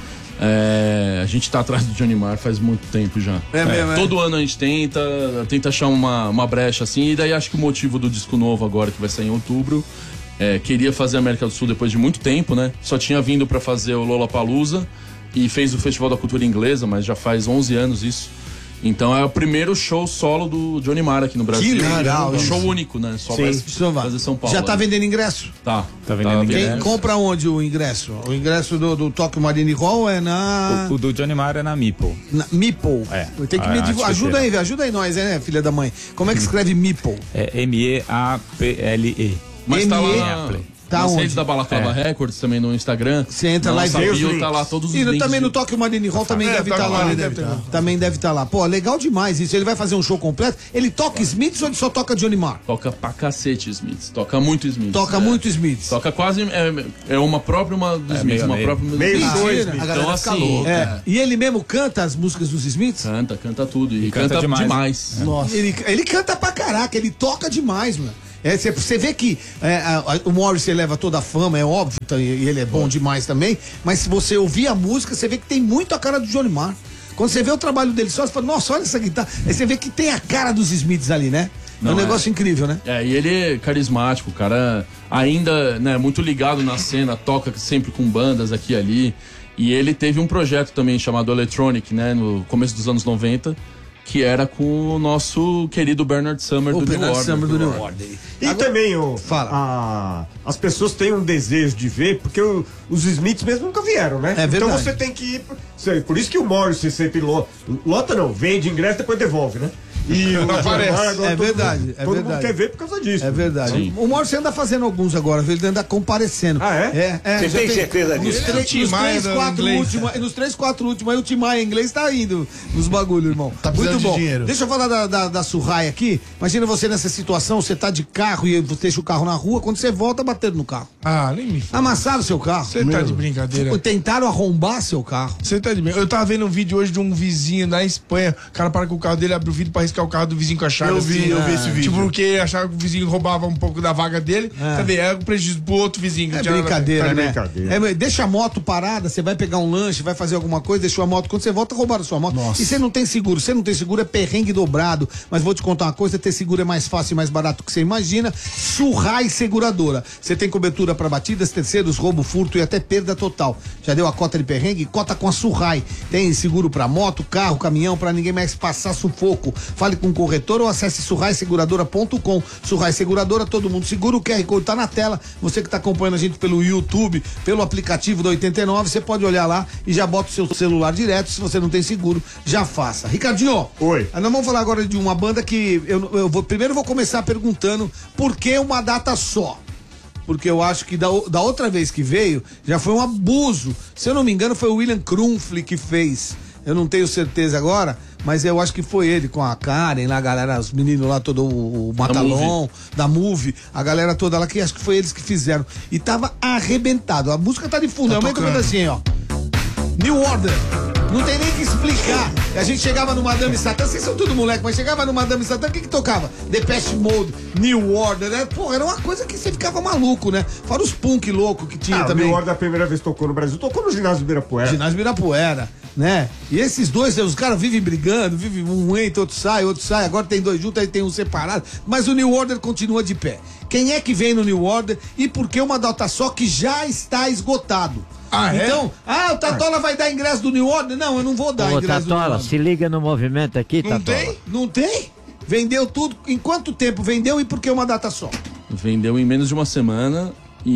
A gente tá atrás do Johnny Marr faz muito tempo já. Mesmo, Todo ano a gente tenta achar uma brecha assim, e daí acho que o motivo do disco novo agora, que vai sair em outubro, queria fazer a América do Sul depois de muito tempo, né? Só tinha vindo pra fazer o Lollapalooza e fez o Festival da Cultura Inglesa, mas já faz 11 anos isso. Então é o primeiro show solo do Johnny Marr aqui no Brasil. Que legal Um isso. show único, né? Só vai fazer São Paulo. Já tá vendendo ingresso? Tá vendendo Quem ingresso. compra onde o ingresso? O ingresso do Tóquio Marine Hall é na... O do Johnny Marr é na Meeple. Meeple. Tem que me divulgar. Ajuda aí nós, né, filha da mãe? Como é que escreve Meeple? É Meaple. Mas tá lá, Tá Nas onde? redes da Balaclava Records, também no Instagram. Você entra na lá e nossa vê os bio, links. tá lá todos os E links. também no Tokyo Marine Hall também deve estar lá, né? Também deve estar lá. Pô, legal demais isso. Ele vai fazer um show completo. Ele toca Smiths ou ele só toca Johnny Marr? Toca pra cacete Smiths. Toca muito Smiths. Toca muito Smiths. Toca quase. É uma própria dos Smiths. meio a Uma meio. própria Meio Mentira. dois, A bicho. galera Então fica assim. louca. é, E ele mesmo canta as músicas dos Smiths? Canta tudo. E canta canta demais. demais. Nossa. Ele canta pra caraca, ele toca demais, mano. Você vê que o Morrissey leva toda a fama, é óbvio, e ele é bom demais também, mas se você ouvir a música, você vê que tem muito a cara do Johnny Marr. Quando você vê o trabalho dele só, você fala, nossa, olha essa guitarra. Aí você vê que tem a cara dos Smiths ali, né? É um negócio incrível, né? E ele é carismático, o cara ainda, né, muito ligado na cena, toca sempre com bandas aqui e ali. E ele teve um projeto também chamado Electronic, né, no começo dos anos 90, que era com o nosso querido Bernard Summer do New Order. E Agora, também, as pessoas têm um desejo de ver, porque os Smiths mesmo nunca vieram, né? É verdade. Então você tem que ir. Por isso que o Morrissey sempre lota não, vende ingresso e depois devolve, né? E o aparece. agora É verdade, todo mundo quer ver por causa disso. É verdade. Sim. O Morrissey anda fazendo alguns agora, viu? Ele anda comparecendo. Ah, é? Você tem certeza disso? Nos 3, 4 últimos, aí o Tim Maia em inglês tá indo nos bagulho, irmão. Tá precisando Muito de bom. dinheiro. Deixa eu falar da Surrai aqui. Imagina você nessa situação, você tá de carro e você deixa o carro na rua, quando você volta, batendo no carro. Ah, nem me fala. Amassaram seu carro. Você tá de brincadeira. Tentaram arrombar seu carro. Você tá de brincadeira. Eu tava vendo um vídeo hoje de um vizinho na Espanha. O cara para com o carro dele, abre o vidro pra riscar o carro do vizinho com a chave. Eu vi esse vídeo. Tipo, porque achava que o vizinho roubava um pouco da vaga dele. Também é um prejuízo pro outro vizinho. É que tinha nada a ver. brincadeira, Tá de né? brincadeira. Deixa a moto parada, você vai pegar um lanche, vai fazer alguma coisa, deixou a moto, quando você volta, roubaram sua moto. Nossa. E você não tem seguro. Você não tem seguro, é perrengue dobrado. Mas vou te contar uma coisa, ter seguro é mais fácil e mais barato que você imagina. Surrai Seguradora. Você tem cobertura para batidas, terceiros, roubo, furto e até perda total. Já deu a cota de perrengue? Cota com a Surrai. Tem seguro para moto, carro, caminhão, para ninguém mais passar sufoco. Fale com o corretor ou acesse surraiseguradora.com. Surrai Seguradora, todo mundo seguro. O QR Code tá na tela. Você que tá acompanhando a gente pelo YouTube, pelo aplicativo da 89, você pode olhar lá e já bota o seu celular direto. Se você não tem seguro, já faça. Ricardinho, Oi. nós vamos falar agora de uma banda que primeiro eu vou começar perguntando por que uma data só? Porque eu acho que da outra vez que veio, já foi um abuso. Se eu não me engano, foi o William Krumfli que fez. Eu não tenho certeza agora, mas eu acho que foi ele com a Karen, lá, a galera, os meninos lá, todo o Matalon, da Movie, a galera toda lá, que acho que foi eles que fizeram. E tava arrebentado. A música tá de fundo, é o meio que assim, ó. New Order. Não tem nem que explicar. A gente chegava no Madame Satã, vocês são tudo moleque, mas chegava no Madame Satã, o que tocava? Depeche Mode, New Order, né? Porra, era uma coisa que você ficava maluco, né? Fora os punk louco que tinha também. O New Order, a primeira vez tocou no Brasil, tocou no ginásio do Ibirapuera. Ginásio Ibirapuera, né? E esses dois, os caras vivem brigando, um entra, outro sai, agora tem dois juntos, aí tem um separado, mas o New Order continua de pé. Quem é que vem no New Order e por que uma data só que já está esgotado? Ah, é? Então, o Tatola vai dar ingresso do New Order? Não, eu não vou dar Ô, ingresso do New Tatola, Order. se liga no movimento aqui, Não Tatola. tem? Não tem? Vendeu tudo. Em quanto tempo vendeu e por que uma data só? Vendeu em menos de uma semana.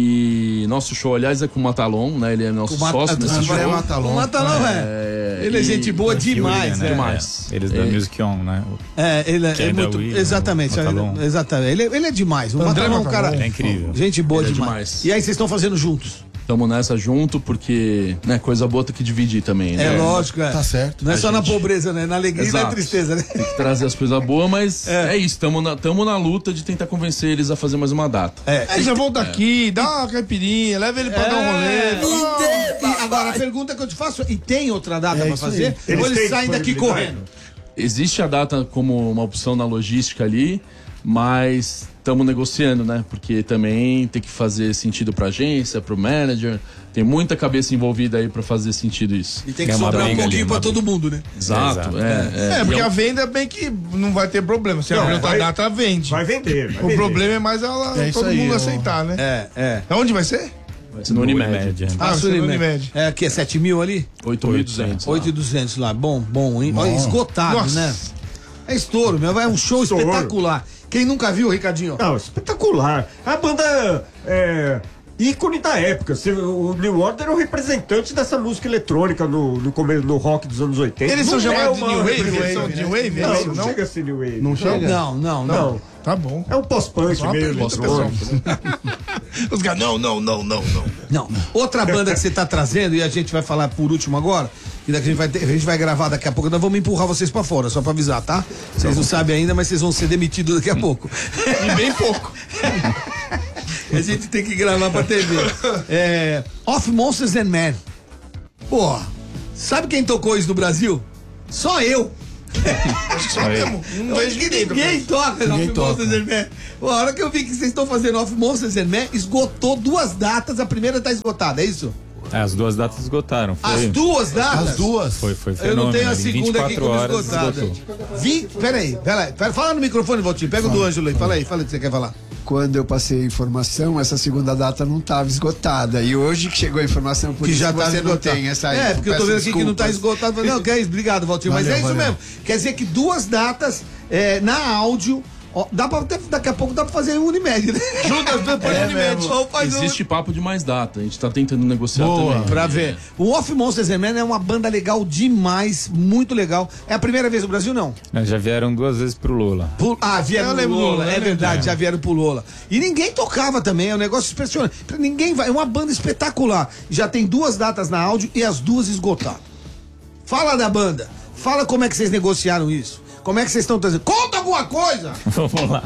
E nosso show, aliás, é com o Matalon, né? Ele é nosso sócio nesse show. É Matalon. O Matalon ele é gente boa demais, né? né? Demais. Eles da Music On, né? Ele é Jada muito. Williams, Exatamente. Matalon. Exatamente. Ele é demais. O André Matalon é um cara. É incrível. Gente boa Ele é demais. demais. E aí vocês estão fazendo juntos? Estamos nessa junto porque, né, coisa boa tem que dividir também, né? É lógico, é. Tá certo. Não é só na gente- pobreza, né? Na alegria e na Exato. tristeza, né? Tem que trazer as coisas boas, mas é isso, estamos na luta de tentar convencer eles a fazer mais uma data. Aí já volta aqui, dá uma caipirinha, leva ele pra dar um rolê. Agora, a pergunta que eu te faço, e tem outra data pra isso aí. fazer? Eles Ou eles têm saem daqui disponibilidade? correndo? Existe a data como uma opção na logística ali, mas estamos negociando, né? Porque também tem que fazer sentido pra agência, pro manager. Tem muita cabeça envolvida aí pra fazer sentido isso. E tem que É uma sobrar um briga ali, pouquinho pra uma todo mundo, né? Exato, Porque E a venda bem que não vai ter problema. Se Não, abrir outra vai- data, vende. Vai vender. Vai O vender. problema é mais ela, isso todo aí, mundo ó. aceitar, né? É. Onde vai ser? vai ser no Unimed. Ah, Sul no Unimed. Unimed. É aqui, é 7 mil ali? 8.200. 8.200 lá. Bom, hein? Olha, esgotado, Nossa. né? É estouro, meu. É um show Estouro. espetacular. Quem nunca viu, Ricardinho? Não, espetacular. A banda ícone da época. O New Order é o representante dessa música eletrônica no começo, no rock dos anos 80. Eles são chamados de uma New Wave? representação Eles são de New Wave? é isso, Não chega a ser New Wave. Não chega? Não. Tá bom. É um pós-punk Só uma mesmo. pergunta, pessoal. Os caras, não. Não. Outra banda que você tá trazendo, e a gente vai falar por último agora, e daqui a gente vai gravar daqui a pouco, nós vamos empurrar vocês pra fora, só pra avisar, tá? Vocês não sabem ainda, mas vocês vão ser demitidos daqui a pouco. E bem pouco. A gente tem que gravar pra TV. Of Monsters and Men. Pô, sabe quem tocou isso no Brasil? Só eu. Acho que só mesmo. Não vejo Ninguém toca Off Monsters and Men. Pô, a hora que eu vi que vocês estão fazendo Off Monsters and Men, esgotou 2 datas, a primeira tá esgotada, é isso? As 2 datas esgotaram. As 2 datas? As duas? Foi fenômeno. Eu não tenho a Em segunda aqui 24 como horas esgotada. esgotou. Peraí. Fala no microfone, Valtinho. Pega o do Ângelo aí. Fala o que você quer falar. Quando eu passei a informação, essa segunda data não estava esgotada. E hoje que chegou a informação, por Que isso já tá você não esgotado. tem essa aí. Porque eu tô vendo aqui que não tá esgotado. Não, que é isso. Obrigado, Valtinho. Mas é isso mesmo. Quer dizer que 2 datas na áudio. Ó, daqui a pouco dá pra fazer Unimed, né? Juntas depois de Unimed. Existe papo de mais data. A gente tá tentando negociar também. Pra ver. O Off Monsters and Men é uma banda legal demais, muito legal. É a primeira vez no Brasil, não? Já vieram 2 vezes pro Lola. Vieram pro Lola, é verdade, já vieram pro Lola. E ninguém tocava também, é um negócio impressionante. Ninguém vai, é uma banda espetacular. Já tem 2 datas na áudio e as 2 esgotaram. Fala da banda, fala como é que vocês negociaram isso. Como é que vocês estão trazendo? Conta alguma coisa! Vamos lá.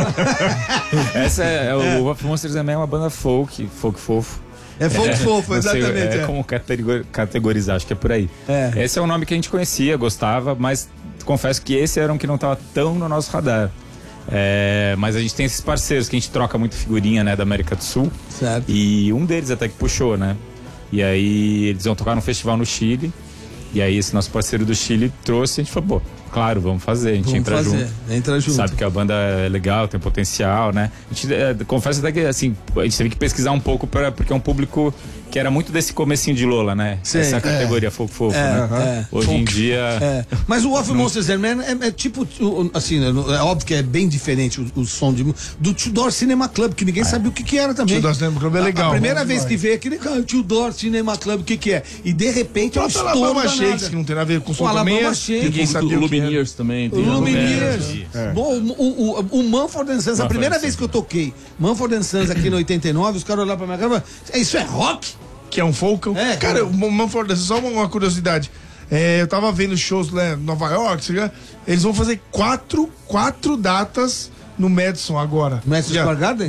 Essa o Of Monsters and Men é uma banda folk fofo. É folk fofo, Não sei, exatamente. como categorizar, acho que é por aí. Esse é o nome que a gente conhecia, gostava, mas confesso que esse era um que não estava tão no nosso radar. Mas a gente tem esses parceiros que a gente troca muito figurinha, né, da América do Sul. Certo. E um deles até que puxou, né? E aí eles vão tocar num festival no Chile. E aí esse nosso parceiro do Chile trouxe, a gente falou, pô, claro, vamos fazer, a gente entra junto. Sabe que a banda é legal, tem potencial, né? A gente confessa até que, assim, a gente teve que pesquisar um pouco porque é um público que era muito desse comecinho de Lola, né? Sim, essa categoria fofo, né? Hoje em dia... Mas o Off Monsters and Men é tipo, assim, é óbvio que é bem diferente o som do Tudor Cinema Club, que ninguém sabia o que era também. Tudor Cinema Club é legal. A primeira vez que veio aquele Tudor Cinema Club, o que é? E de repente é um estouro Alabama danado. Shakes, que não tem nada a ver com o som também. Alabama Shakes. Ninguém sabia O Lumineers também. O Lumineers. Bom, o Mumford & Sons, a primeira vez que eu toquei Mumford & Sons aqui no 89, os caras olharam pra minha cara e falaram, isso é rock? Que é um folk. Cara, o Mumford & Sons, só uma curiosidade. Eu tava vendo shows lá em Nova York, eles vão fazer 4 datas no Madison agora. Madison Square Garden?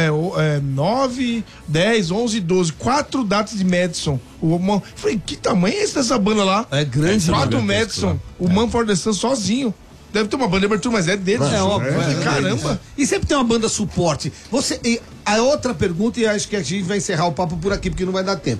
9, 10, 11, 12. 4 datas de Madison. Falei, que tamanho é esse dessa banda lá? É grande. 4 Madison. O Mumford & Sons sozinho. Deve ter uma banda de abertura, mas é deles. Óbvio. Caramba. E sempre tem uma banda suporte. A outra pergunta, e acho que a gente vai encerrar o papo por aqui, porque não vai dar tempo.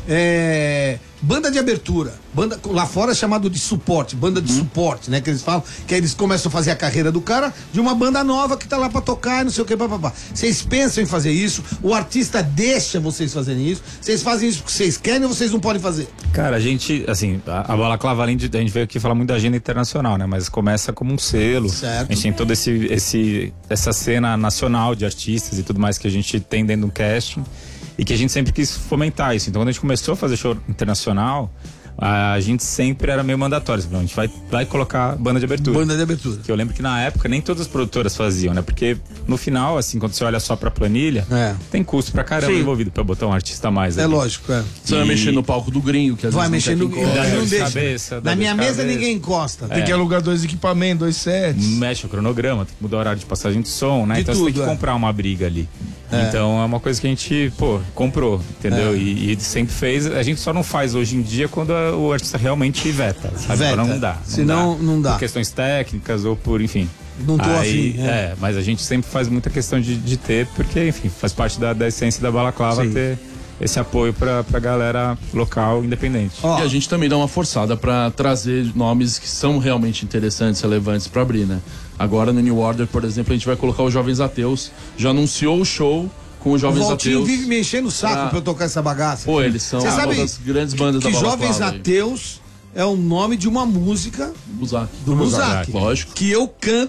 Banda de abertura. Banda lá fora é chamado de suporte, banda de suporte, né? Que eles falam, que aí eles começam a fazer a carreira do cara de uma banda nova que tá lá pra tocar e não sei o que, papapá. Vocês pensam em fazer isso? O artista deixa vocês fazerem isso? Vocês fazem isso porque vocês querem ou vocês não podem fazer? Cara, a gente, assim, a Balaclava, além de a gente veio aqui falar muito da agenda internacional, né? Mas começa como um selo. Certo. A gente tem toda essa cena nacional de artistas e tudo mais que a gente tem dentro do casting e que a gente sempre quis fomentar isso. Então, quando a gente começou a fazer show internacional, a gente sempre era meio mandatório. A gente vai colocar banda de abertura. Banda de abertura. Que eu lembro que na época nem todas as produtoras faziam, né? Porque no final, assim, quando você olha só pra planilha, tem custo pra caramba envolvido pra botar um artista a mais. É lógico, Você vai mexer no palco do gringo, que às vai vezes mexer não no quer que encosta. não deixa. Cabeça, Na minha mesa ninguém encosta. Tem que alugar 2 equipamentos, 2 sets. Mexe o cronograma, tem que mudar o horário de passagem de som, né? De Então tudo, você tem que comprar uma briga ali. Então é uma coisa que a gente, comprou, entendeu? E sempre fez. A gente só não faz hoje em dia quando o artista realmente veta, sabe? Veta. Não dá. Senão não dá. Por questões técnicas ou por, enfim. Não tô afim. Mas a gente sempre faz muita questão de ter, porque, enfim, faz parte da essência da Balaclava ter esse apoio pra galera local independente. E a gente também dá uma forçada pra trazer nomes que são realmente interessantes, relevantes pra abrir, né? Agora no New Order, por exemplo, a gente vai colocar os Jovens Ateus. Já anunciou o show com os Jovens O Valtinho Ateus. vive me enchendo o saco pra eu tocar essa bagaça. Pô, eles são Você uma sabe das grandes bandas da que Balaclava. Jovens Ateus é o nome de uma música Buzzak. do Muzak. Lógico. Que eu canto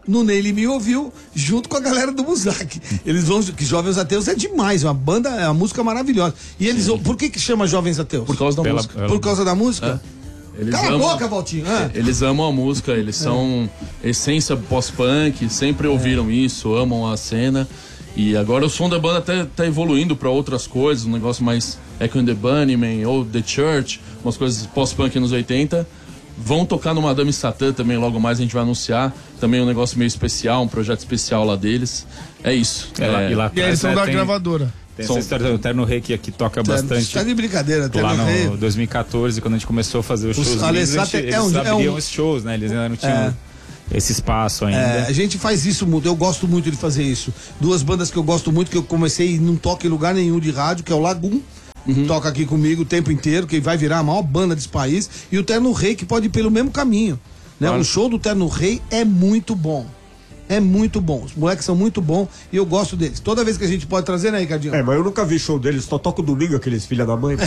no Nele Me Ouviu, junto com a galera do Muzak. Eles vão, que Jovens Ateus é demais, é uma banda, é uma música maravilhosa. E eles, por que chama Jovens Ateus? Por causa da música. Por causa da música? Eles Cala amam, a boca, Valtinho. Eles amam a música, eles são essência pós-punk, sempre ouviram isso, amam a cena. E agora o som da banda até tá evoluindo pra outras coisas, um negócio mais Echo and the Bunnymen ou The Church, umas coisas pós-punk nos 80. Vão tocar no Madame Satã também, logo mais a gente vai anunciar. Também um negócio meio especial, um projeto especial lá deles. É isso. E lá e eles são da gravadora. Tem essa história do Terno Rei que aqui toca bastante. Tá de brincadeira, Terno Rei. Lá no 2014, quando a gente começou a fazer os shows, eles abriam os shows, né? Eles ainda não tinham esse espaço ainda. A gente faz isso muito, eu gosto muito de fazer isso. Duas bandas que eu gosto muito, que eu comecei e não toco em lugar nenhum de rádio, que é o Lagoon. Toca aqui comigo o tempo inteiro, que vai virar a maior banda desse país. E o Terno Rei, que pode ir pelo mesmo caminho. Né? O show do Terno Rei é muito bom. É muito bom. Os moleques são muito bons e eu gosto deles. Toda vez que a gente pode trazer, né, Ricardinho? Mas eu nunca vi show deles, só toco domingo aqueles filha da mãe.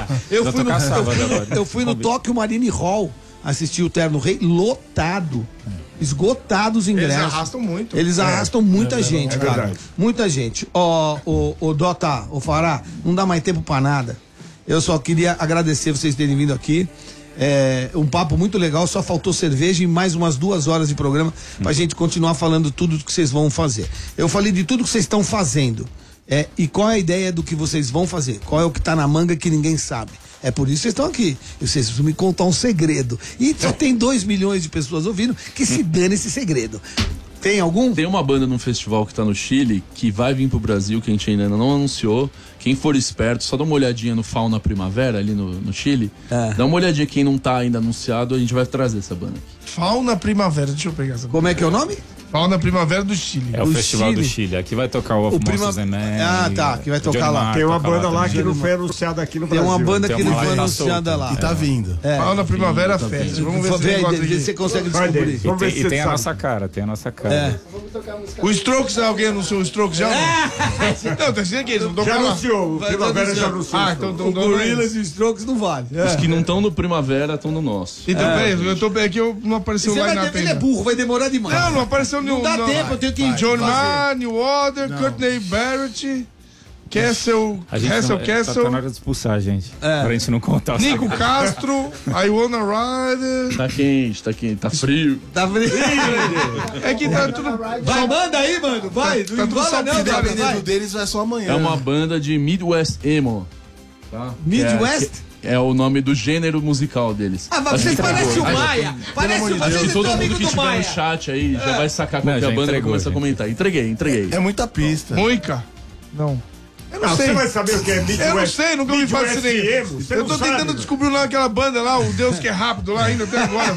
Eu fui no Tóquio Marine Hall assistir o Terno Rei lotado. Esgotados os ingressos. Eles arrastam muito. Eles arrastam muita gente, cara. Verdade. Muita gente. O Dota, o Fará, não dá mais tempo pra nada. Eu só queria agradecer vocês terem vindo aqui. Um papo muito legal, só faltou cerveja e mais umas 2 horas de programa pra gente continuar falando tudo que vocês vão fazer. Eu falei de tudo que vocês estão fazendo. E qual é a ideia do que vocês vão fazer? Qual é o que tá na manga que ninguém sabe? É por isso que vocês estão aqui. Vocês precisam me contar um segredo. E só tem 2 milhões de pessoas ouvindo, que se dane esse segredo. Tem algum? Tem uma banda num festival que tá no Chile, que vai vir pro Brasil, que a gente ainda não anunciou. Quem for esperto, só dá uma olhadinha no Fauna Primavera, ali no Chile. Dá uma olhadinha, quem não tá ainda anunciado, a gente vai trazer essa banda aqui. Fauna Primavera, deixa eu pegar essa. Como é que é o nome? Fauna Primavera do Chile. É o Festival do Chile. Aqui vai tocar o Monsters and Men. Tá, que vai tocar lá. Tem uma banda lá que não foi anunciada aqui no Brasil. Tem uma banda que não foi anunciada lá. E tá vindo. Fauna Primavera Fest. Vamos ver se você consegue descobrir. E tem a nossa cara, O Strokes, alguém anunciou o Strokes já? Não, tá dizendo que eles não estão Já anunciou, o Primavera já anunciou. O Gorillaz e o Strokes não vale. Os que não estão no Primavera estão no nosso. Então, peraí, eu tô aqui, não apareceu lá na Ele é burro, vai demorar demais. Não apareceu nenhum. Não dá tempo, eu tenho que John Marr, New Order, Courtney Barrett, Castle. Tá na hora de expulsar a gente. Pra gente não contar. Nico Castro, I Wanna Ride. Tá quente, tá frio. Tá frio. É que tá tudo. Vai, manda aí, mano. Vai. Tá tudo só Dependendo deles, vai só amanhã. É uma banda de Midwest Emo. Tá? Midwest? É o nome do gênero musical deles. Mas vocês parecem o Maia. Parece o Maia. Todo mundo que estiver no chat aí já vai sacar qual que é a banda e começa a comentar. Entreguei. É muita pista. Muica? Não. Eu não sei. Você vai saber o que é Midwest? Eu não sei, nunca me faço isso nem. Eu tô tentando descobrir lá aquela banda lá, o Deus que é rápido lá ainda até agora.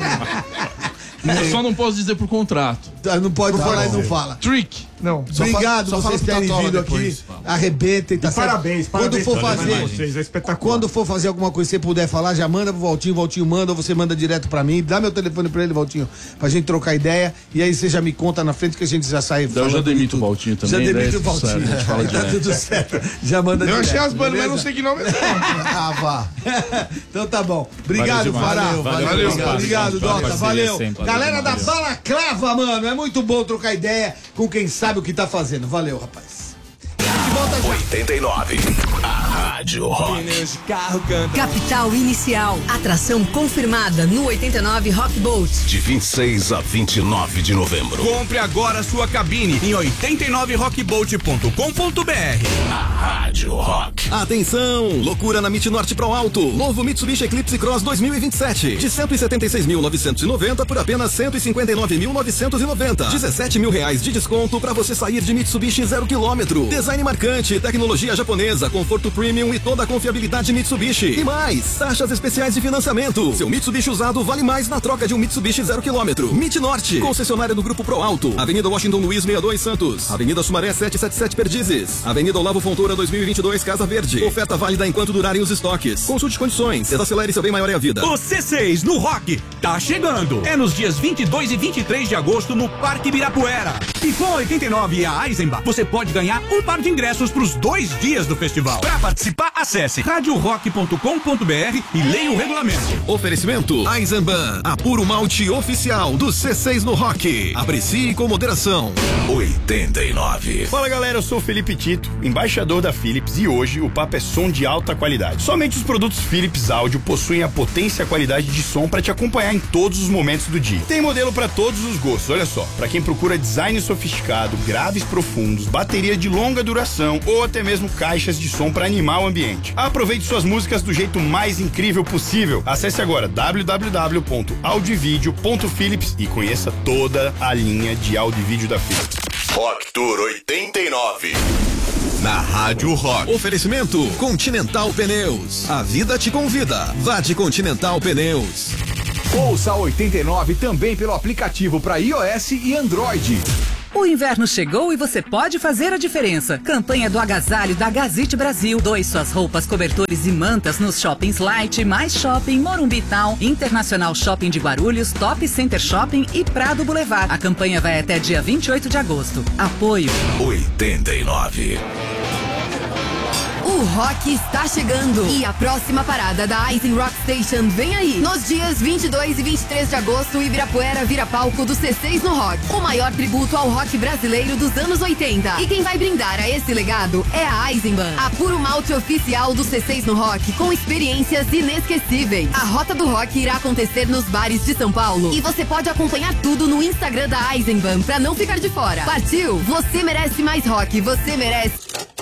Eu só não posso dizer por contrato. Não pode falar e não fala. Trick. Não. Obrigado só vocês fala terem pro vindo Tatola aqui. Arrebentem, tá certo? Parabéns. Quando for fazer, vocês, é espetacular. quando for fazer alguma coisa, se você puder falar, já manda pro Valtinho, Valtinho manda, ou você manda direto pra mim, dá meu telefone pra ele, Valtinho, pra gente trocar ideia, e aí você já me conta na frente que a gente já sai. Eu já demito o Valtinho também. Já demito o Valtinho. A gente fala Tá direto. tudo certo. Já manda Eu direto. achei as bandas, mas beleza? não sei que nome é. Vá. Então tá bom. Obrigado, Valeu Fará. demais. Valeu. Obrigado, Dota. Parceria Valeu. sempre. Galera da Valeu. Balaclava, mano. É muito bom trocar ideia com quem sabe o que tá fazendo. Valeu, rapaz. De volta já. 89. A Rádio Rock. Capital Inicial. Atração confirmada no 89 Rock Boat. De 26 a 29 de novembro. Compre agora sua cabine em 89rockboat.com.br. A Rádio Rock. Atenção! Loucura na Mit Norte Pro Alto. Novo Mitsubishi Eclipse Cross 2027. De 176.990 por apenas 159.990. 17 mil reais de desconto para você sair de Mitsubishi 0 km. Design marcante, tecnologia japonesa, conforto premium e toda a confiabilidade Mitsubishi. E mais, taxas especiais de financiamento. Seu Mitsubishi usado vale mais na troca de um Mitsubishi 0 km. Mit Norte, concessionária do Grupo Pro Alto. Avenida Washington Luiz 62 Santos. Avenida Sumaré 777 Perdizes. Avenida Olavo Fontoura 2022 Casa Verde. Oferta válida enquanto durarem os estoques. Consulte condições. Desacelere seu bem maior é a vida. O C6 no Rock tá chegando. É nos dias 22 e 23 de agosto no Parque Ibirapuera. E com a 89 e a Eisenbach, você pode ganhar um par de ingressos pros 2 dias do festival. Pra participar, participar, acesse radiorock.com.br e leia o regulamento. Oferecimento Eisenbahn, a puro malte oficial do C6 no Rock. Aprecie com moderação. 89. Fala galera, eu sou o Felipe Tito, embaixador da Philips, e hoje o papo é som de alta qualidade. Somente os produtos Philips Audio possuem a potência e a qualidade de som para te acompanhar em todos os momentos do dia. Tem modelo para todos os gostos, olha só. Para quem procura design sofisticado, graves profundos, bateria de longa duração ou até mesmo caixas de som para animar o ambiente. Aproveite suas músicas do jeito mais incrível possível. Acesse agora www.audiovideo.philips e conheça toda a linha de áudio e vídeo da Philips. Rock Tour 89. Na Rádio Rock. Oferecimento Continental Pneus. A vida te convida. Vá de Continental Pneus. Ouça a 89 também pelo aplicativo para iOS e Android. O inverno chegou e você pode fazer a diferença. Campanha do agasalho da Gazite Brasil. Doe suas roupas, cobertores e mantas nos shoppings Light, Mais Shopping, Morumbi Town, Internacional Shopping de Guarulhos, Top Center Shopping e Prado Boulevard. A campanha vai até dia 28 de agosto. Apoio 89. O rock está chegando e a próxima parada da Eisen Rock Station vem aí. Nos dias 22 e 23 de agosto, Ibirapuera vira palco do C6 no Rock, o maior tributo ao rock brasileiro dos anos 80. E quem vai brindar a esse legado é a Eisenbahn, a puro malte oficial do C6 no Rock, com experiências inesquecíveis. A Rota do Rock irá acontecer nos bares de São Paulo e você pode acompanhar tudo no Instagram da Eisenbahn pra não ficar de fora. Partiu? Você merece mais rock, você merece...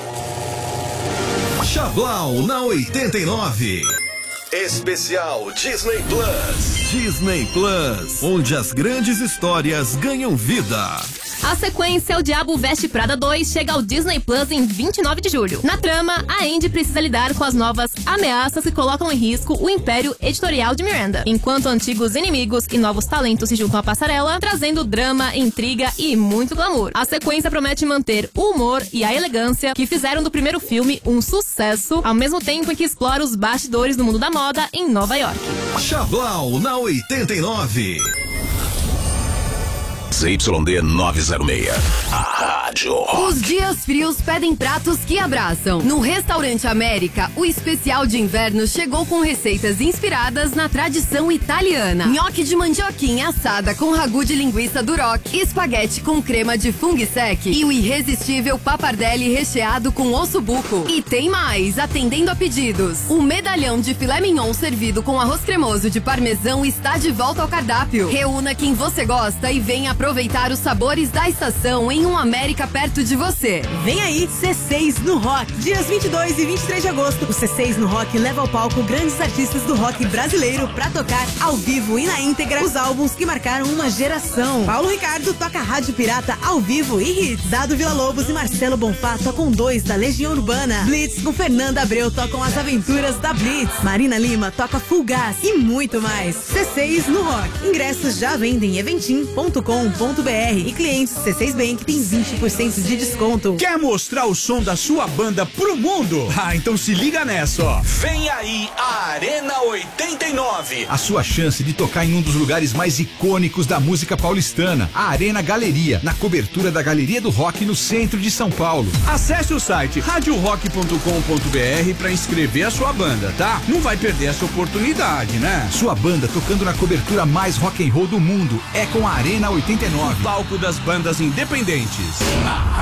Chablau na 89. Especial Disney Plus. Disney Plus, onde as grandes histórias ganham vida. A sequência O Diabo Veste Prada 2 chega ao Disney Plus em 29 de julho. Na trama, a Andy precisa lidar com as novas ameaças que colocam em risco o império editorial de Miranda, enquanto antigos inimigos e novos talentos se juntam à passarela, trazendo drama, intriga e muito glamour. A sequência promete manter o humor e a elegância que fizeram do primeiro filme um sucesso, ao mesmo tempo em que explora os bastidores do mundo da moda em Nova York. Chablau na 89. ZYD 906. A Rádio Rock. Os dias frios pedem pratos que abraçam. No Restaurante América, o especial de inverno chegou com receitas inspiradas na tradição italiana. Nhoque de mandioquinha assada com ragu de linguiça duroc, espaguete com crema de fungo sec e o irresistível pappardelle recheado com ossobuco. E tem mais, atendendo a pedidos. O medalhão de filé mignon servido com arroz cremoso de parmesão está de volta ao cardápio. Reúna quem você gosta e venha aproveitar os sabores da estação em um América perto de você. Vem aí, C6 no Rock. Dias 22 e 23 de agosto, o C6 no Rock leva ao palco grandes artistas do rock brasileiro pra tocar ao vivo e na íntegra os álbuns que marcaram uma geração. Paulo Ricardo toca Rádio Pirata ao vivo e hits. Dado Villa-Lobos e Marcelo Bonfá tocam 2 da Legião Urbana. Blitz com Fernanda Abreu tocam As Aventuras da Blitz. Marina Lima toca Full Gas e muito mais. C6 no Rock. Ingressos já vendem em eventim.com.br e clientes C6 Bank tem 20% de desconto. Quer mostrar o som da sua banda pro mundo? Ah, então se liga nessa, ó. Vem aí a Arena 89. A sua chance de tocar em um dos lugares mais icônicos da música paulistana, a Arena Galeria, na cobertura da Galeria do Rock no centro de São Paulo. Acesse o site radiorock.com.br pra inscrever a sua banda, tá? Não vai perder essa oportunidade, né? Sua banda tocando na cobertura mais rock and roll do mundo é com a Arena 89. Palco das bandas independentes.